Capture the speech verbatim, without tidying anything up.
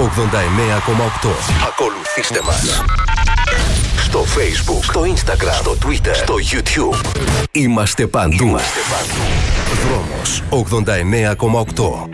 ογδόντα εννέα κόμμα οκτώ. Ακολουθήστε μας στο Facebook, στο Instagram, στο Twitter, στο YouTube. Είμαστε παντού. Είμαστε παντού. Δρόμος ογδόντα εννέα κόμμα οκτώ.